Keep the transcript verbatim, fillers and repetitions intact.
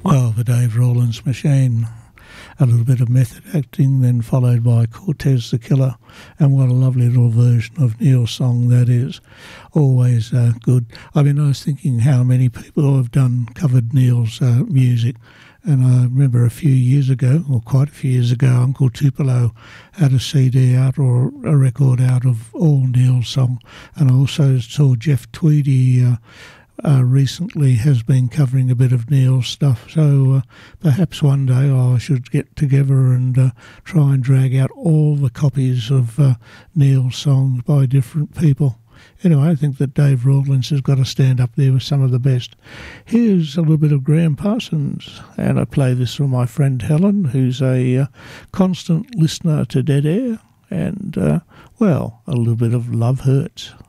Well, the Dave Rawlins Machine. A little bit of method acting, then followed by Cortez the Killer, and what a lovely little version of Neil's song that is. Always uh, good. I mean, I was thinking how many people have done covered Neil's uh, music, and I remember a few years ago, or quite a few years ago, Uncle Tupelo had a C D out or a record out of all Neil's song, and I also saw Jeff Tweedy uh, Uh, recently has been covering a bit of Neil's stuff, so uh, perhaps one day I should get together and uh, try and drag out all the copies of uh, Neil's songs by different people. Anyway, I think that Dave Rawlins has got to stand up there with some of the best. Here's a little bit of Graham Parsons, and I play this for my friend Helen, who's a uh, constant listener to Dead Air, and, uh, well, a little bit of Love Hurts.